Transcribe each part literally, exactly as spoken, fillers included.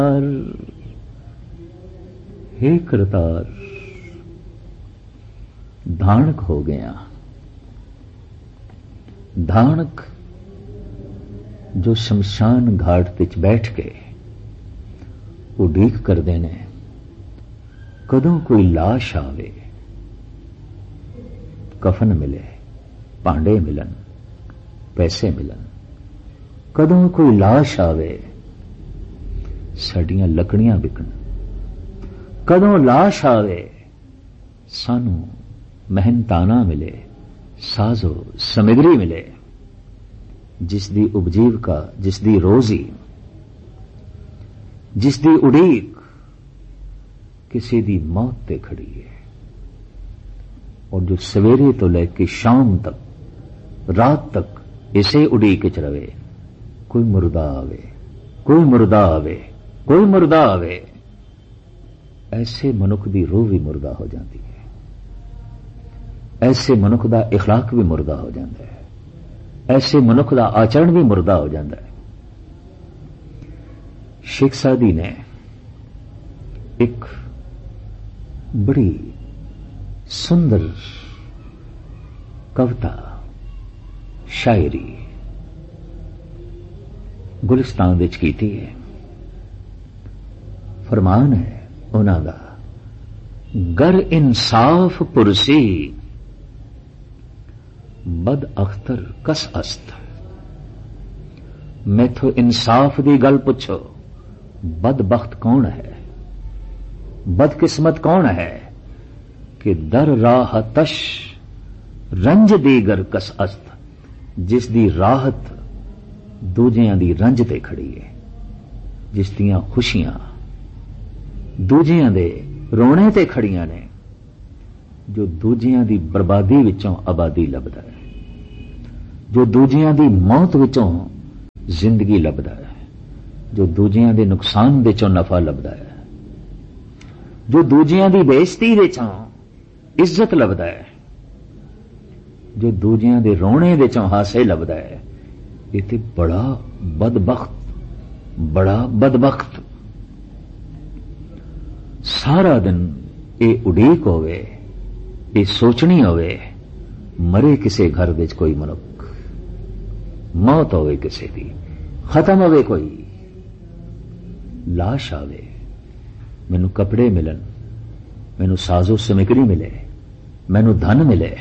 हे करतार, धानक हो गया। धानक जो शमशान घाट विच बैठ के उडीक करते ने कदों कोई लाश आवे, कफन मिले, भांडे मिलन, पैसे मिलन। कदों कोई लाश आवे, साडियां लकड़ियां विकण। कदों लाश आवे, सानू मेहनताना मिले, साजो समग्री मिले, जिसदी उपजीविका, जिसदी रोजी, जिसदी उड़ीक किसी दी मौत ते खड़ी है। और जो सवेरे तो लेके शाम तक, रात तक इसे उड़ीक च रवे, कोई मुर्दा आवे, कोई मुर्दा आवे, कोई मुर्दा आवे। ऐसे मनुख दी रूह भी मुर्दा हो जाती है, ऐसे मनुख दा इखलाक भी मुर्दा हो जाता है, ऐसे मनुख दा आचरण भी मुर्दा हो जाता है। शेख सादी ने एक बड़ी सुंदर कविता, शायरी गुलिस्तान विच कीती है। फरमान है उन्हां दा, गर इंसाफ पुरसी बद अख्तर कस अस्त। मैथो इंसाफ दी गल पुछो, बदबख्त कौन है, बदकिस्मत कौन है कि दर राहतश रंज दीगर कस अस्त, जिस दी राहत दूजियां दी रंज ते खड़ी है, जिस दियां खुशियां दूजियां दे रोने ते खड़ियां ने, जो दूजियां दी बर्बादी विचों आबादी लभदा है, जो दूजियां दी मौत विचों जिंदगी लभदा है, जो दूजियां दे नुकसान विचों नफा लभदा है, जो दूजियां दी बेइज्जती विचों इज्जत लभदा है, जो दूजियां दे रोने विचों हासे लभदा है। ये ते बड़ा बदबख्त, बड़ा बदबख्त। सारा दिन ये उड़ीक होवे, ये सोचनी होवे, मरे किसे घर विच कोई मनुख, मौत होवे किसे दी, खत्म होवे कोई, लाश आवे, मैनू कपड़े मिलन, मैनू साजो समग्री मिले, मैनू धन मिले।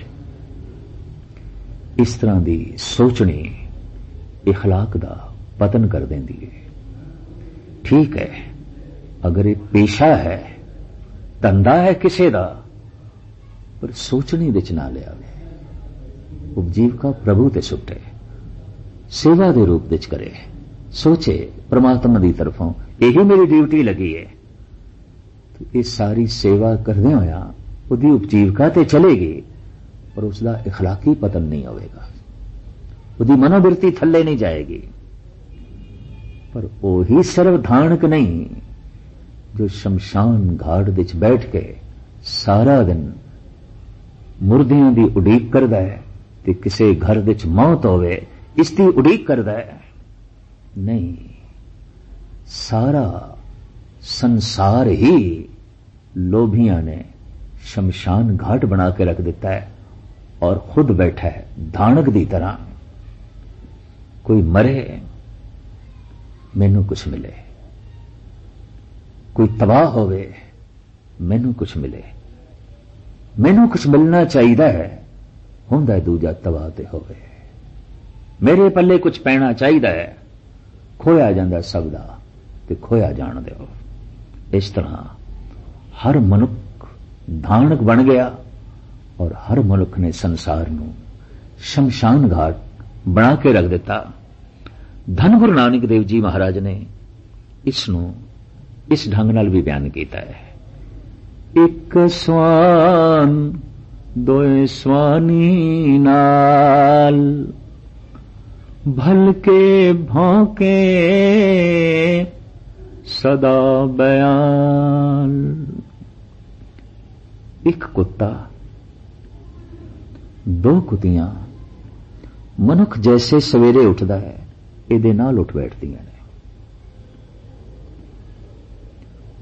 इस तरह दी सोचनी इखलाक दा पतन कर देंदी है। ठीक है, अगर ये पेशा है, धंधा है किसे दा, पर सोचनी विच ना ले आवे, उपजीविका प्रभु ते सुटे, सेवा दे रूप विच करे, सोचे परमात्मा दी तरफों यही मेरी ड्यूटी लगी है, तो ये सारी सेवा करदे होया उहदी उपजीविका ते चलेगी, पर उसका इखलाकी पतन नहीं होगा, उसकी मनोवृत्ति थल्ले नहीं जाएगी। पर वही सर्वधानक नहीं जो शमशान घाट विच बैठ के सारा दिन मुर्दियां दी उड़ीक करदा है, ते किसे घर विच मौत होवे इसकी उड़ीक करदा है। नहीं, सारा संसार ही लोभियां ने शमशान घाट बना के रख दिता है और खुद बैठा है धानक दी तरह। कोई मरे मैनू कुछ मिले, कोई तबाह होवे मैनू कुछ मिले, मैनू कुछ मिलना चाहिए है, हुंदा दूजा तबाह ते होवे, मेरे पल्ले कुछ पैना चाहिए है, खोया जांदा सब दा ते खोया जान दिओ। इस तरह हर मनुख धानक बन गया और हर मनुख ने संसार नू शमशान घाट बना के रख दिता। धन गुरु नानक देव जी महाराज ने इसनू इस ढंग नाल भी बयान किया है। एक स्वान दोए स्वानी नाल भलके भौंके सदा बयान। एक कुत्ता, दो कुतियां मनुख जैसे सवेरे उठदा है इहदे नाल उठ बैठदियां ने।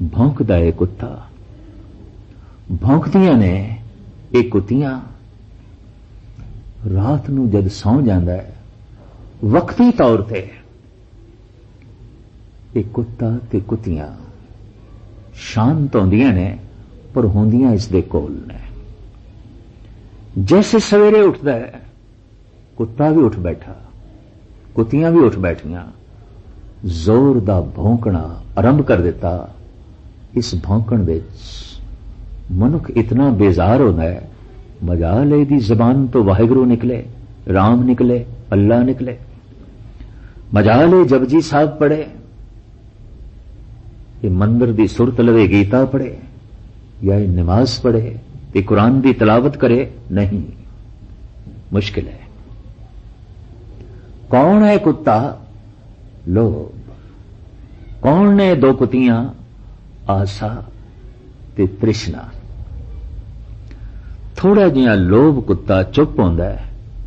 भौंकदा है कुत्ता, भौंकदियां ने ये कुत्तियां। रात नूं जद सौ जांदा है वक्ती तौर ते ये कुत्ता ते कुत्तियां शांत होंदियां ने, पर होंदियां इस दे कोल ने। जैसे सवेरे उठदा है कुत्ता भी उठ बैठा, कुत्तियां भी उठ बैठियां, जोर दा भौंकना आरंभ कर दिता। इस भौंकण विच मनुख इतना बेजार होता है, मजाल है दी जबान तो वाहिगुरू निकले, राम निकले, अल्लाह निकले। मजाल है जपजी साहब पढ़े, ये मंदिर दी सुरत लवे गीता पढ़े, या ये नमाज पढ़े, ये कुरान दी तलावत करे, नहीं, मुश्किल है। कौन है कुत्ता? लोभ। कौन ने दो कुत्तियां? आशा ते तृष्णा। थोड़ा जिहा लोभ कुत्ता चुप होंदा है,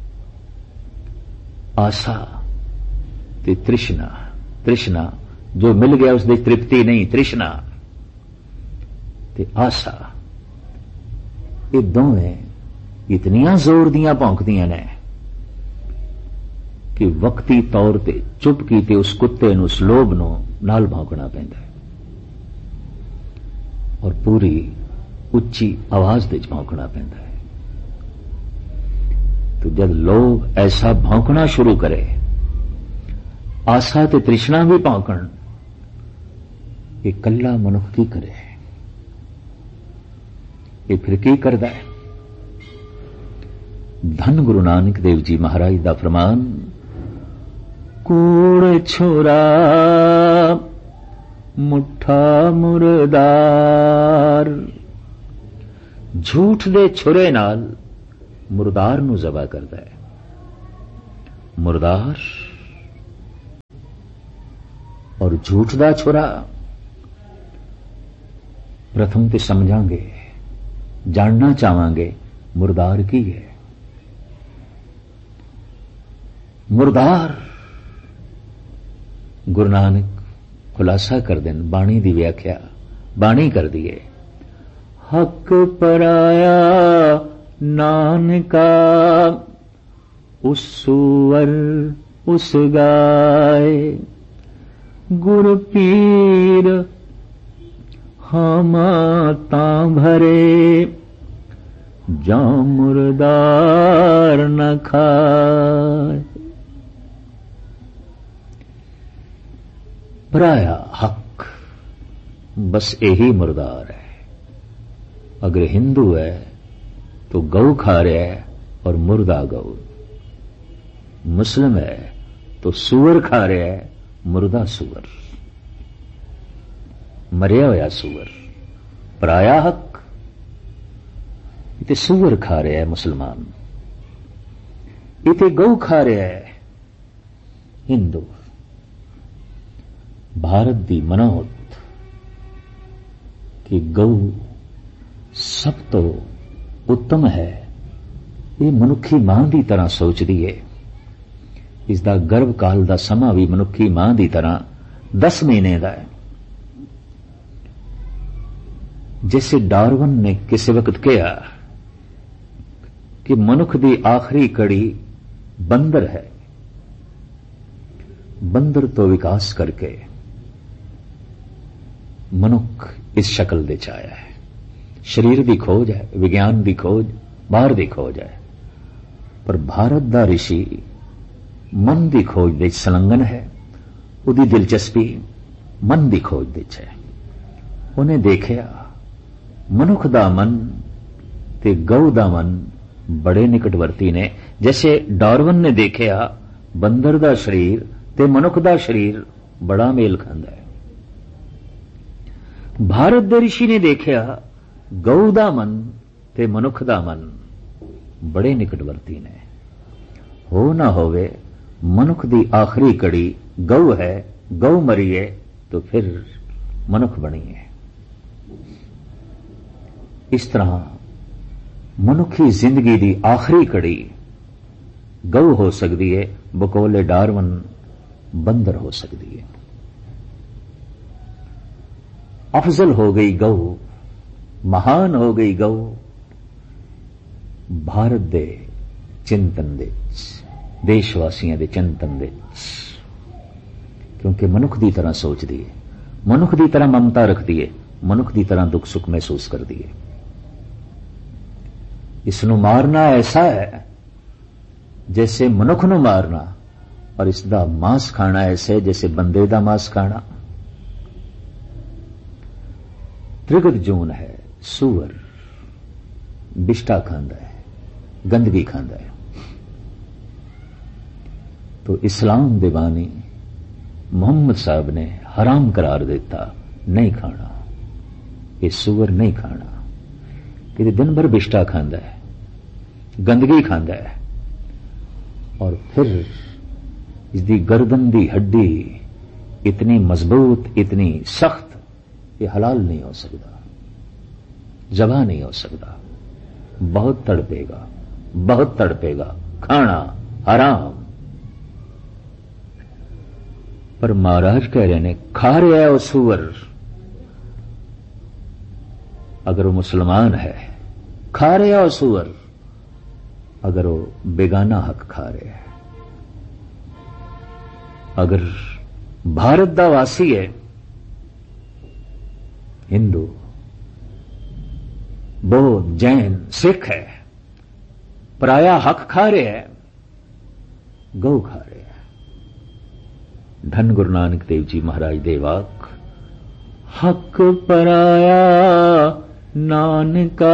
आशा ते तृष्णा। तृष्णा जो मिल गया उसकी तृप्ति नहीं, तृष्णा ते आशा, ये दोवें इतनियां जोर दियां भौंकदियां ने कि वक्ती तौर ते चुप कीते उस कुत्ते नूं, उस लोभ नूं नाल भौंकना पैंदा है, और पूरी उच्ची आवाज दे भौंकना पैंदा है। तो जब लोग ऐसा भौंकना शुरू करे, आशा ते तृष्णा भी भौंकण, ये कल्ला मनुख की करे? ये फिर की करदा है? धन गुरु नानक देव जी महाराज दा फरमान, कूड़ छोरा मुठा मुर्दार। झूठ दे छुरे नाल मुर्दार नूं ज़बा करदा है। मुर्दार और झूठ दा छुरा, प्रथम ते समझांगे, जानना चाहांगे मुर्दार की है। मुर्दार गुरु नानक खुलासा कर देन, बाणी दी व्याख्या बाणी कर दिए। हक पराया नानका, उस सुअर उस गाय। गुर पीर हम तां भरे, जा मुर्दार न खाए। पराया हक, बस यही मुर्दार है। अगर हिंदू है तो गौ खा रहा है और मुर्दा गौ, मुस्लिम है तो सुअर खा रहा है, मुर्दा सुअर, मरिया होया सुअर। पराया हक, इते सुअर खा रहा है मुसलमान, इते गौ खा रहा है हिंदू। भारत दी मनौत कि गौ सब तो उत्तम है, ये मनुखी मां दी तरह सोचदी है। इसदा गर्भ काल दा समा भी मनुखी मां दी तरह दस महीने दा है। जैसे डार्विन ने किसी वक्त कहा कि मनुख दी आखिरी कड़ी बंदर है, बंदर तो विकास करके मनुख इस शक्ल दे आया है। शरीर की खोज है, विज्ञान की खोज, बाहर की खोज है, पर भारत दा ऋषि मन की खोज दे संलग्न है। उदी दिलचस्पी मन की खोज दे है। उन्हें देखिया मनुख दा मन ते गौ दा मन बड़े निकटवर्ती ने। जैसे डार्विन ने देखिया बंदर दा शरीर ते मनुख दा शरीर बड़ा मेल खांदा है। भारत दे ऋषि ने देखिया गौ दा मन ते मनुख दा मन बड़े निकटवर्ती ने। हो ना होवे मनुख दी आखिरी कड़ी गौ है, गौ मरी है तो फिर मनुख बनी है। इस तरह मनुखी जिंदगी दी आखिरी कड़ी गौ हो सकती है, बकोले डार्विन बंदर हो सकती है। अफजल हो गई गौ, महान हो गई गौ भारत दे चिंतन दे विच, देशवासियों के चिंतन दे विच, क्योंकि मनुख की तरह सोचती है, मनुख की तरह ममता रखती है, मनुख की तरह दुख सुख महसूस करती है। इसनों मारना ऐसा है जैसे मनुख नूं मारना, और इसका मांस खाना ऐसे जैसे बंदे का मांस खाना। त्रिगत जून है, सूअर बिष्टा खांदा है, गंदगी खांदा है। तो इस्लाम दे बानी मोहम्मद साहब ने हराम करार देता, नहीं खाना, ये सूअर नहीं खाना। कि दिन भर बिष्टा खांदा है, गंदगी खांदा है, और फिर इसकी गर्दन दी हड्डी इतनी मजबूत, इतनी सख्त, ये हलाल नहीं हो सकता, ज़बा नहीं हो सकता। बहुत तड़पेगा, बहुत तड़पेगा, खाना हराम। पर महाराज कह रहे ने खा रहा है वो सूअर, अगर वो मुसलमान है, खा रहा है वो सूअर, अगर वो बेगाना हक खा रहा है। अगर भारत दा वासी है, हिंदू, बौद्ध, जैन, सिख है, पराया हक खा रहे है, गौ खा रहे है। धन गुरु नानक देव जी महाराज दे वाक, हक पराया नानका,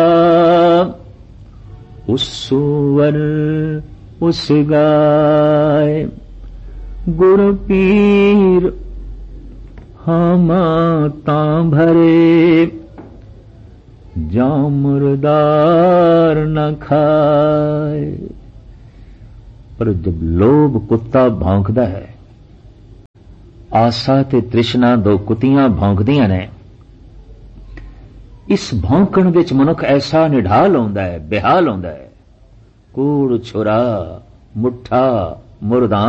उस सूअर उस गाय, गुरु पीर हम तां भरे, जां मुर्दार न खाए। पर जब लोभ कुत्ता भौंकदा है, आसा ते तृष्णा दो कुत्तियां भौंकदियां ने, इस भौंकण विच मनुख ऐसा निढाल होंदा है, बेहाल होंदा है। कूड़ छुरा मुठा मुर्दा,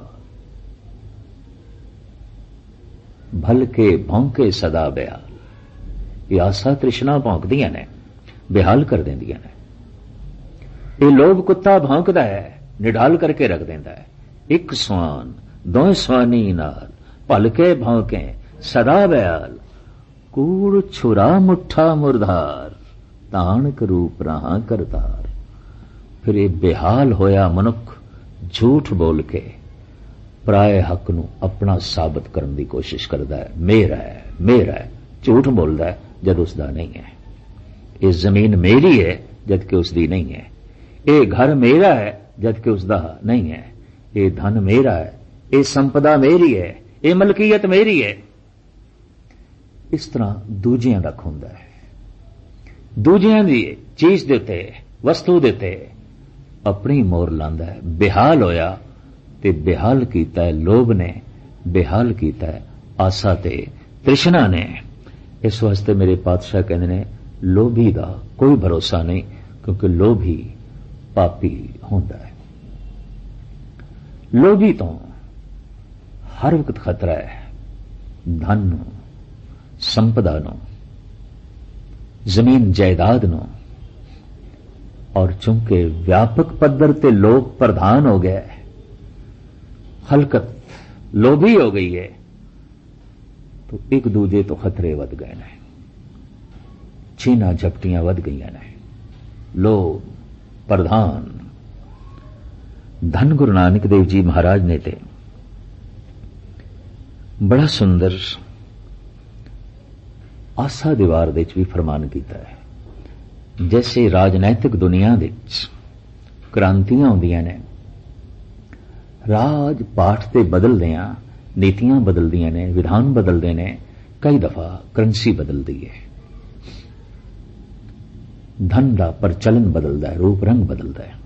भलके भौंके सदा बेहाल। ये आसा तृष्णा भौंकदियां ने, बेहाल कर देंदियां ने। ये लोभ कुत्ता भौंकदा है, निढाल करके रख देंदा है। एक स्वान दो स्वानी नाल, भलके भौंके सदा बेहाल। कूड़ छुरा मुठा मुरधार, ताणक रूप रहा करतार। फिर ये बेहाल होया मनुख झूठ बोल के पराए हक नूं अपना साबित करने की कोशिश करता है। मेरा है, मेरा है, झूठ बोलता है जद उसका नहीं है। ये जमीन मेरी है जबकि उसकी नहीं है। ये घर मेरा है जबकि उसका नहीं है। ये धन मेरा है, ये संपदा मेरी है, ये मलकीयत मेरी है। इस तरह दूजियां दा खुंदा है। दूजियां दी चीज दे उत्ते, वस्तु दे उत्ते अपनी मोर लांदा है। बेहाल होया ते बेहाल कीता है लोभ ने, बेहाल कीता है आसा ते तृष्णा ने। इस वास्ते मेरे पातशाह कहते ने लोभी दा कोई भरोसा नहीं, क्योंकि लोभी पापी होंदा है। लोभी तो हर वक्त खतरा है, धन नूं, संपदा नूं, जमीन जायदाद नूं। और चूंकि व्यापक पद्धर ते लोग प्रधान हो गए, खलकत लोभी हो गई है, तो एक दूजे तो खतरे वध गए ने, छीना झपटियां वध गई ने, लोग प्रधान। धन गुरु नानक देव जी महाराज ने ते बड़ा सुंदर आसा दीवार दे भी फरमान किया है। जैसे राजनैतिक दुनिया दे क्रांतियां होंदियां ने, राज पाठ ते बदलदियां, नीतियां बदलदियां ने, विधान बदलदे ने, कई दफा करंसी बदलदी है, धन का प्रचलन बदलता है, रूप रंग बदलता है।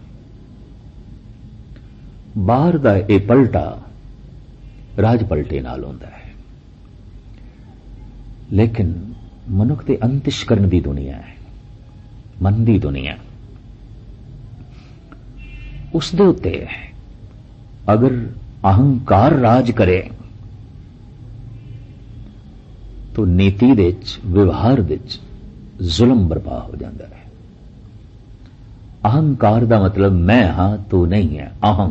बाहर का यह पलटा राज पलटे नाल होंदा है। लेकिन मनुख के अंतश्करण की दुनिया है, मन की दुनिया, उस दे उत्ते अगर अहंकार राज करे तो नीति दे च व्यवहार दे च जुल्म बर्पा हो जाता है। अहंकार का मतलब मैं हां तू नहीं है। अहं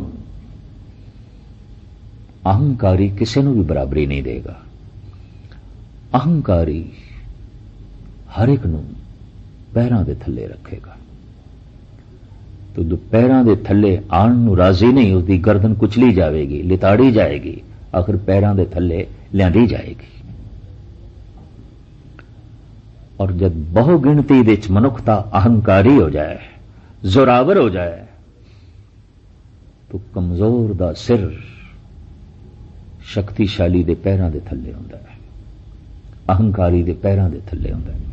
अहंकारी किसी को भी बराबरी नहीं देगा। अहंकारी हर एक नूं पैरां दे थल्ले रखेगा। तो जो पैरां दे थल्ले आण नूं राजी नहीं, उसकी गर्दन कुचली जाएगी, लिताड़ी जाएगी, आखिर पैरां दे थल्ले लियांदी जाएगी। और जब बहु गिणती दे च मनुखता अहंकारी हो जाए, जोरावर हो जाए, तो कमजोर दा सिर शक्तिशाली दे पैरां दे थल्ले हुंदा है, अहंकारी दे पैरां दे थल्ले हुंदा है।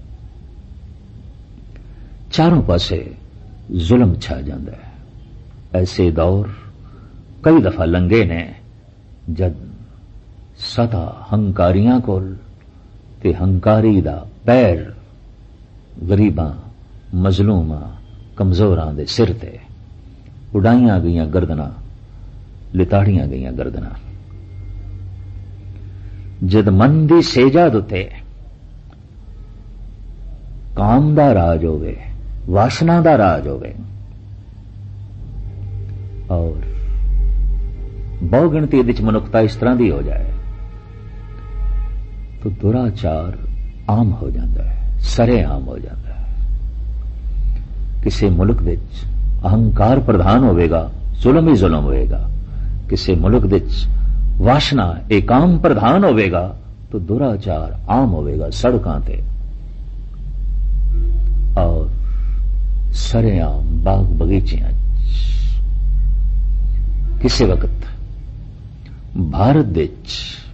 चारों पासे जुल्म छा जाता है। ऐसे दौर कई दफा लंघे ने जद सदा हंकारियां कोल ते हंकारी दा पैर गरीबां, मजलूमां, कमजोरां दे सिर ते उड़ाइयां गईयां गर्दनां, लिताड़ियां गईयां गर्दनां। जद मन दी सेजा दुते काम दा राज होवे, वासना दा राज होवे और बहु गिणती विच मनुखता इस तरह दी हो जाए, तो दुराचार आम हो जाता है, सरे आम हो जाता है। किसी मुल्क विच अहंकार प्रधान होवेगा, जुल्म ही जुल्म होएगा। किसी मुल्क विच वासना एकाम प्रधान होवेगा, तो दुराचार आम होवेगा सड़कां ते और सरेआम बाग बगीचियां। किसी वक्त भारत विच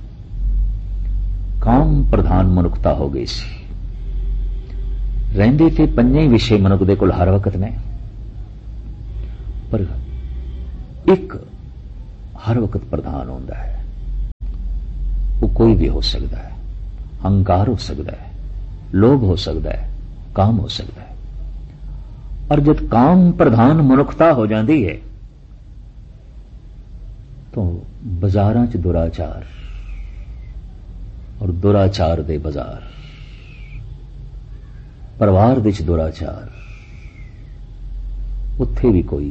काम प्रधान मनुखता हो गई सी। रहिंदे थे पंजे विषय मनुख दे कोल हर वक्त ने, पर एक हर वक्त प्रधान होता है। वो कोई भी हो सकता है, अहंकार हो सकता है, लोभ हो सकता है, काम हो सकता है। और जब काम प्रधान मनुखता हो जाती है तो बाजारां च दुराचार और दुराचार दे बाजार, परिवार विच दुराचार, उत्थे भी कोई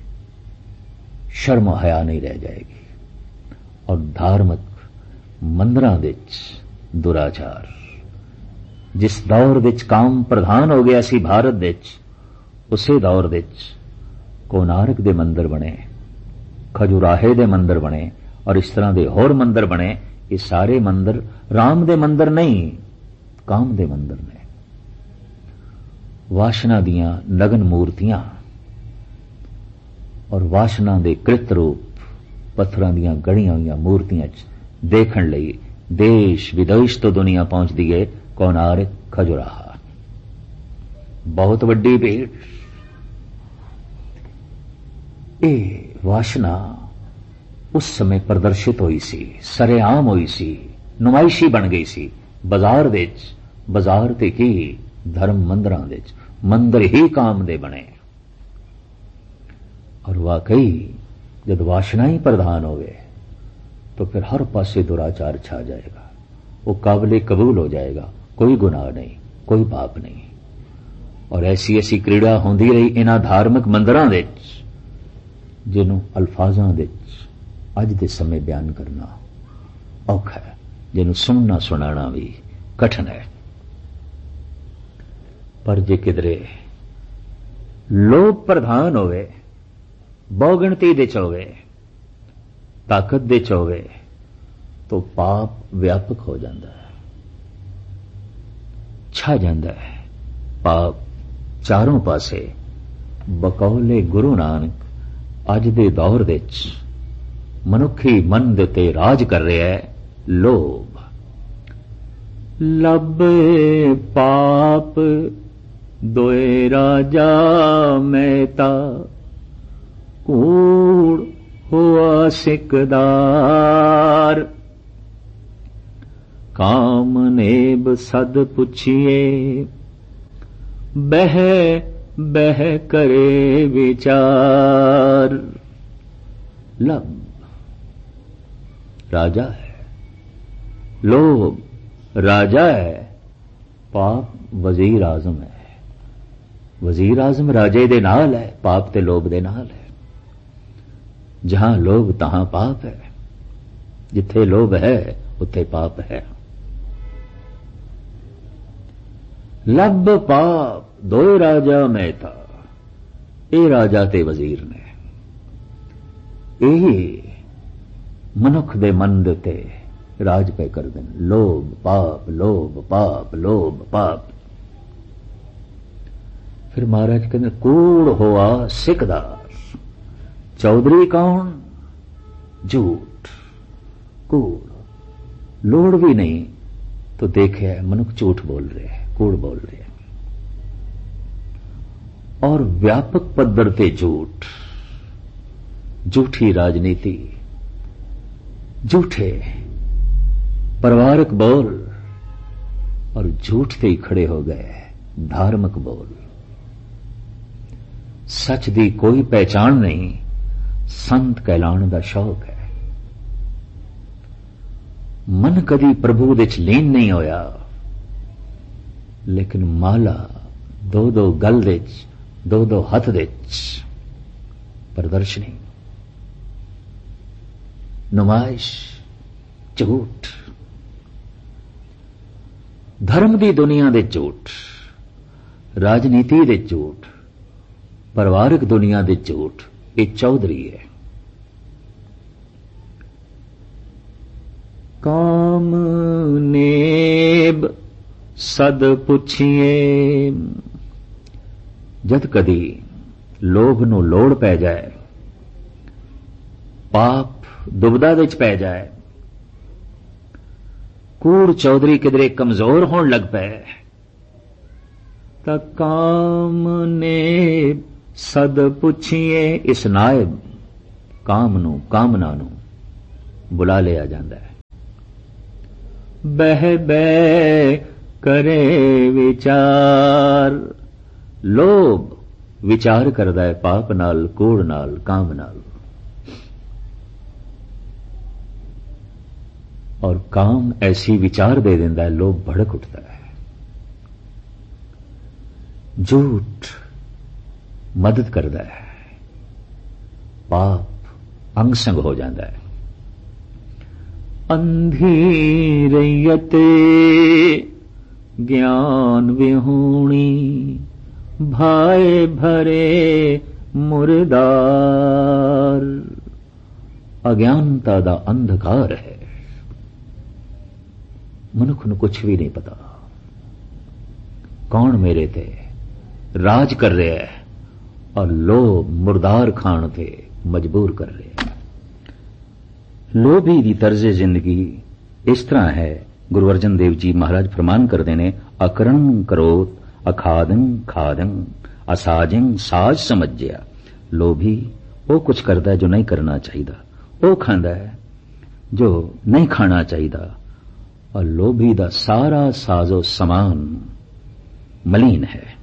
शर्म हया नहीं रह जाएगी। और धार्मिक मंदिरां विच दुराचार, जिस दौर विच काम प्रधान हो गया सी भारत विच, उसे दौर विच कोणार्क दे मंदिर बने, खजुराहे दे मंदिर बने और इस तरह दे होर मंदिर बने। ये सारे मंदिर राम दे मंदिर नहीं, काम दे मंदिर ने। वासना दियां नगन मूर्तियां और वासना दे कृत रूप पत्थरां दियां गढ़ियां हुई मूर्तियां देखण लई देश विदेश तो दुनिया पहुंचदी है। कोणार्क खजुराहा, बहुत वड्डी भीड़। ये वासना उस समय प्रदर्शित हुई सी, सरेआम हुई सी, नुमाइशी बन गई सी बाजार विच। बाजार ते की धर्म मंदिरां विच, मंदिर ही काम दे बने। और वाकई जब वासना ही प्रधान होवे तो फिर हर पासे दुराचार छा जाएगा। वो काबिले कबूल हो जाएगा, कोई गुनाह नहीं, कोई पाप नहीं। और ऐसी ऐसी क्रीड़ा होंदी रही इन्हां धार्मिक मंदिरां विच, जिन्हों अल्फाजां विच अज दे समय बयान करना औखा है, जिन्हों सुनना सुनाना भी कठिन है। पर जे किधरे लोभ प्रधान होवे, बहुगिणती दे च होवे, ताकत दे च होवे, तो पाप व्यापक हो जाता है, छा जाता है पाप चारों पासे। बकौले गुरु नानक अज दे दौर विच मनुखी मन दे ते राज कर रहा है लोभ। लबे पाप दोए राजा मैता, कूड़ हुआ सिकदार। काम नेब सद पुछिए, बह बह करे विचार। लब राजा है, लोभ राजा है, पाप वजीर आजम है। वजीर आजम राजे दे नाल है, पाप ते लोभ दे नाल है। जहां लोभ तहां पाप है, जिथे लोभ है उत्थे पाप है। लब पाप दोए राजा मैं था, ये राजा ते वजीर ने। यही मनुख दे मन दे उत्ते राज पे कर देन। लोभ पाप, लोभ पाप, लोभ पाप। फिर महाराज कहते कूड़ होआ सिकदार। चौधरी कौन? झूठ, कूड़। लोड़ भी नहीं तो देखे है मनुख झूठ बोल रहे हैं, कूड़ बोल रहे हैं। और व्यापक पद्धर ते झूठ, झूठी राजनीति, झूठे परिवारक बोल, और झूठ से ही खड़े हो गए धार्मिक बोल। सच दी कोई पहचान नहीं, संत कहलाने का शौक है। मन कदी प्रभु दे च लीन नहीं होया, लेकिन माला दो दो गल दे च, दो दो हथ दे च, प्रदर्शनी, नुमाइश, झूठ। धर्म की दुनिया दे झूठ, राजनीति दे झूठ, परिवारक दुनिया दे झूठ, ये चौधरी है। काम नेब सद पुछिए। जद कदी लोभ नूं लोड़ पै जाए, पाप दुबदा विच पै जाए, कूड़ चौधरी किधरे कमजोर होने लग पे, तां काम नेब सद पुछिए। इस नायब काम नू, कामना नू बुला लिया जाता है। बह बह करे विचार। लोभ विचार करदा है पाप नाल, कूड़ नाल, काम नाल। और काम ऐसी विचार दे देंदा है, लोभ भड़क उठता है। झूठ मदद करता है, पाप अंग संग हो जाता है। अंधी रैयते ज्ञान विहूणी, भाए भरे मुरदार। अज्ञानता दा अंधकार है, मनुख नूं कुछ भी नहीं पता। कौन मेरे ते राज कर रहे है, और लोभ मुर्दार खान थे मजबूर कर रहे हैं। लोभी दी तर्जे जिंदगी इस तरह है। गुरु अर्जन देव जी महाराज फरमान करते ने, अकरण करोत अखादं खादं असाजं साज समझिया। लोभी वो कुछ करता है जो नहीं करना चाहिए, वो खांदा है जो नहीं खाना चाहिए। और लोभी दा सारा साजो समान मलीन है।